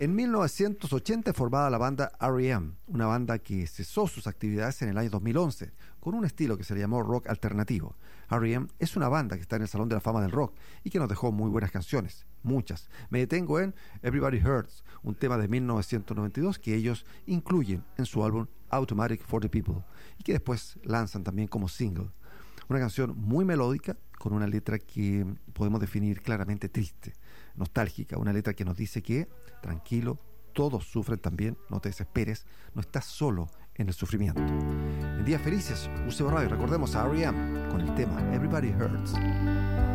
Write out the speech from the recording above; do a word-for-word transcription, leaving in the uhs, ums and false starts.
En mil novecientos ochenta formada la banda R E M, una banda que cesó sus actividades en el año dos mil once, con un estilo que se le llamó rock alternativo. R E M es una banda que está en el Salón de la Fama del Rock y que nos dejó muy buenas canciones, muchas. Me detengo en Everybody Hurts, un tema de mil novecientos noventa y dos que ellos incluyen en su álbum Automatic for the People y que después lanzan también como single. Una canción muy melódica, con una letra que podemos definir claramente triste, nostálgica, una letra que nos dice que, tranquilo, todos sufren también, no te desesperes, no estás solo en el sufrimiento. En días felices, U C B Radio, recordemos a R E M con el tema Everybody Hurts.